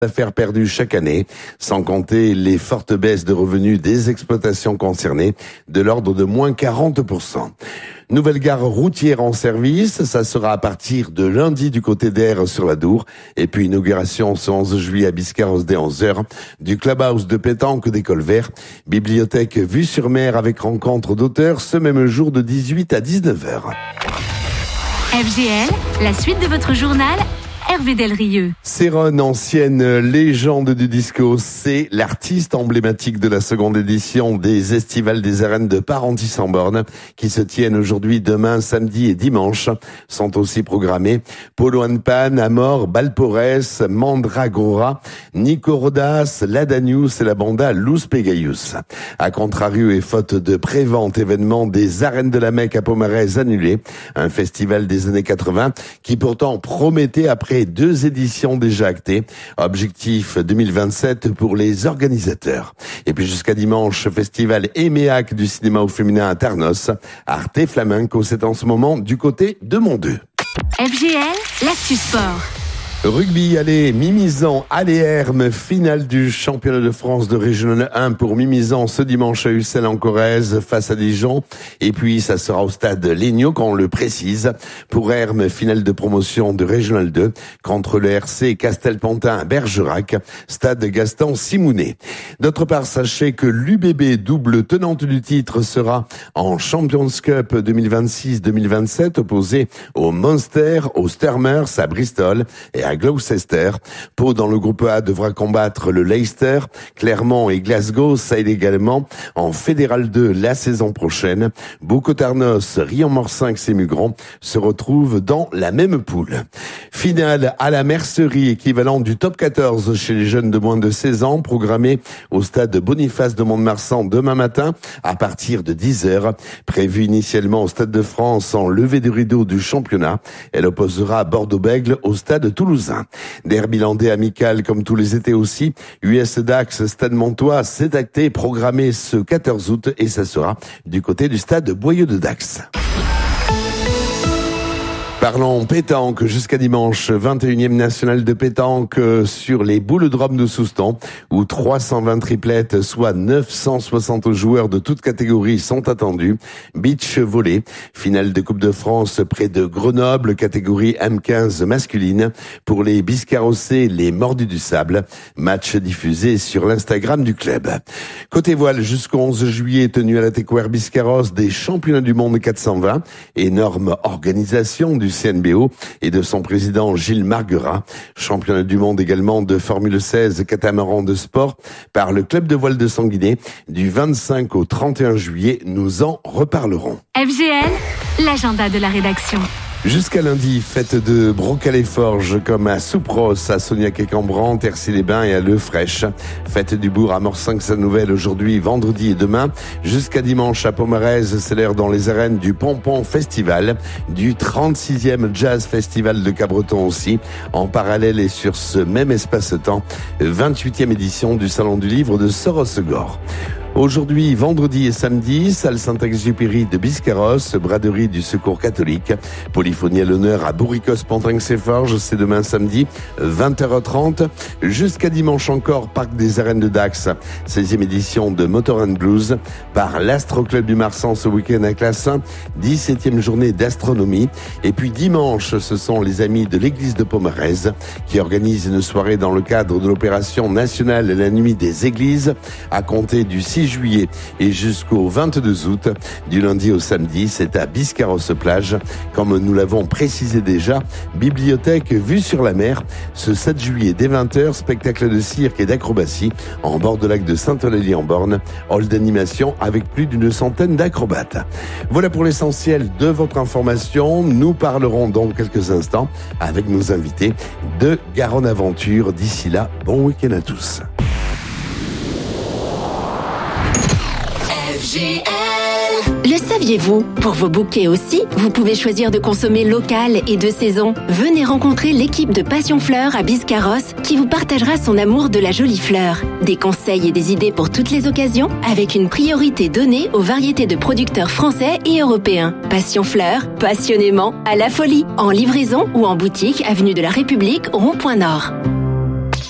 d'affaires perdues chaque année, sans compter les fortes baisses de revenus des exploitations concernées, de l'ordre de moins 40%. Nouvelle gare routière en service, ça sera à partir de lundi du côté d'Aire sur la Dour. Et puis inauguration ce 11 juillet à Biscarrosse dès 11h du clubhouse de pétanque des Colverts. Bibliothèque vue sur mer avec rencontre d'auteurs ce même jour de 18 à 19h. FGL, la suite de votre journal, Hervé Delrieux. Céron, ancienne légende du disco, c'est l'artiste emblématique de la seconde édition des Estivales des Arènes de Parentis-en-Born qui se tiennent aujourd'hui, demain, samedi et dimanche. Sont aussi programmés Polo and Pan, Amor, Balporès, Mandragora, Nico Rodas, Ladanius et la banda Luz Pegayus. A contrario et faute de prévente, événement des Arènes de la Mecque à Pomarez annulé, un festival des années 80 qui pourtant promettait après 2 éditions déjà actées. Objectif 2027 pour les organisateurs. Et puis jusqu'à dimanche, festival EMEAC du cinéma au féminin à Tarnos. Arte Flamenco, c'est en ce moment du côté de Mont-Deux. FGL, l'actu sport. Rugby, allez, Mimizan, Hermes, finale du championnat de France de Régional 1 pour Mimizan ce dimanche à Ussel en Corrèze face à Dijon. Et puis, ça sera au stade Légnot, quand on le précise. Pour Hermes, finale de promotion de Régional 2 contre le RC Castelpantin à Bergerac, stade Gaston Simounet. D'autre part, sachez que l'UBB, double tenante du titre, sera en Champions Cup 2026-2027, opposé au Munster, aux Stormers à Bristol et à Gloucester. Pau dans le groupe A devra combattre le Leicester. Clermont et Glasgow s'aident également en Fédéral 2 la saison prochaine. Beaucotarnos, Riom-Morcinq et Mugron se retrouvent dans la même poule. Finale à la Mercerie, équivalent du top 14 chez les jeunes de moins de 16 ans, programmée au stade Boniface de Mont-de-Marsan demain matin à partir de 10h. Prévue initialement au stade de France en levée de rideau du championnat. Elle opposera Bordeaux-Bègles au stade Toulouse. Derby landais amical comme tous les étés aussi. US Dax, Stade Montois, c'est acté, programmé ce 14 août et ça sera du côté du stade Boyeux de Dax. Parlons pétanque jusqu'à dimanche, 21e national de pétanque sur les boulodromes de Soustan, où 320 triplettes, soit 960 joueurs de toutes catégories sont attendus. Beach volley, finale de Coupe de France près de Grenoble, catégorie M15 masculine, pour les Biscarrossais, les Mordus du Sable. Match diffusé sur l'Instagram du club. Côté voile, jusqu'au 11 juillet, tenu à la Tequer Biscarrosse des championnats du monde 420, énorme organisation du CNBO et de son président Gilles Marguerat. Championnat du monde également de Formule 16 catamaran de sport par le club de voile de Sanguinet du 25 au 31 juillet. Nous en reparlerons. FGL, l'agenda de la rédaction. Jusqu'à lundi, fête de Brocalé-Forges comme à Soupros, à Sognac-et-Cambran, Tercy-les-Bains et à Le Fraîche. Fête du Bourg à Morcinq-Sa-Nouvelle aujourd'hui, vendredi et demain. Jusqu'à dimanche à Pomarez, c'est l'heure dans les arènes du Pompon Festival, du 36e Jazz Festival de Cabreton aussi. En parallèle et sur ce même espace-temps, 28e édition du Salon du Livre de Sorosegor. Aujourd'hui, vendredi et samedi, salle Saint-Exupéry de Biscarrosse, braderie du Secours catholique, polyphonie à l'honneur à Bourricos-Pontinx-et-Forges, c'est demain samedi, 20h30, jusqu'à dimanche encore, Parc des Arènes de Dax, 16e édition de Motor & Blues, par l'Astro Club du Marsan ce week-end à Classin, 17e journée d'astronomie, et puis dimanche, ce sont les amis de l'église de Pomarez qui organisent une soirée dans le cadre de l'opération nationale La Nuit des Églises, à compter du 6 juillet et jusqu'au 22 août. Du lundi au samedi, c'est à Biscarrosse-Plage. Comme nous l'avons précisé déjà, bibliothèque vue sur la mer. Ce 7 juillet dès 20h, spectacle de cirque et d'acrobatie en bord de lac de Saint-Eulélie-en-Born. Hall d'animation avec plus d'une centaine d'acrobates. Voilà pour l'essentiel de votre information. Nous parlerons dans quelques instants avec nos invités de Garonne Aventure. D'ici là, bon week-end à tous. Le saviez-vous? Pour vos bouquets aussi, vous pouvez choisir de consommer local et de saison. Venez rencontrer l'équipe de Passion Fleurs à Biscarrosse qui vous partagera son amour de la jolie fleur. Des conseils et des idées pour toutes les occasions avec une priorité donnée aux variétés de producteurs français et européens. Passion Fleurs, passionnément à la folie. En livraison ou en boutique, avenue de la République, rond-point Nord.